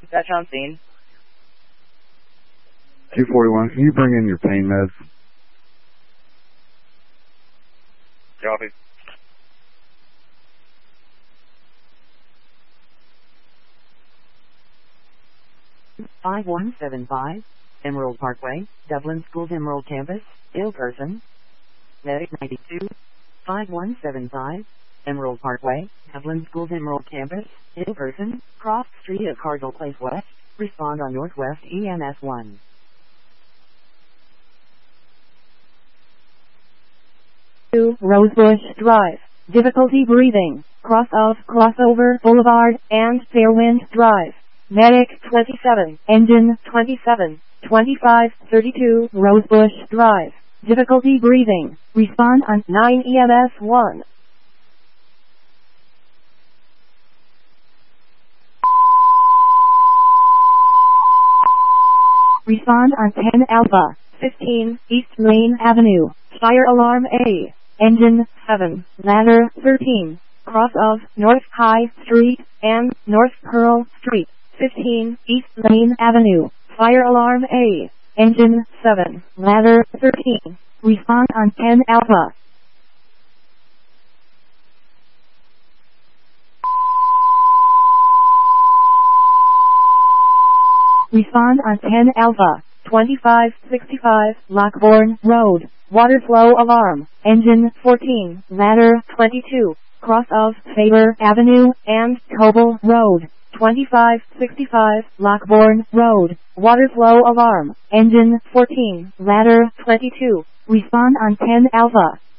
Dispatch on scene. 241, can you bring in your pain meds? Copy. (5175) Emerald Parkway, Dublin Schools Emerald Campus, ill person. Medic 92. 5175 Emerald Parkway, Dublin Schools Emerald Campus, ill person, cross street at Cardinal Place West. Respond on Northwest EMS 1. Rosebush Drive. Difficulty breathing. Cross of Crossover Boulevard and Fairwind Drive. Medic 27. Engine 27. 2532 Rosebush Drive. Difficulty breathing. Respond on 9 EMS 1. Respond on 10 Alpha. 15 East Main Avenue. Fire alarm A. Engine 7. Ladder 13. Cross of North High Street and North Pearl Street. 15 East Main Avenue. Fire alarm A. Engine 7. Ladder 13. Respond on 10 Alpha. Respond on 10 Alpha. 2565 Lockbourne Road. Water flow alarm. Engine 14. Ladder 22. Cross of Faber Avenue and Coble Road. 2565 Lockbourne Road. Water flow alarm. Engine 14. Ladder 22. Respond on 10 Alpha.